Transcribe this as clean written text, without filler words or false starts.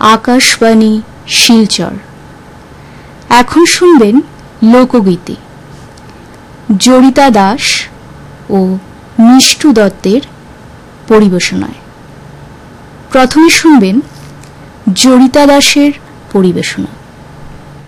আকাশবাণী শিলচর। এখন শুনবেন লোকগীতি জরিতা দাস ও মিষ্টু দত্তের পরিবেশনায়। প্রথমে শুনবেন জরিতা দাসের পরিবেশনা।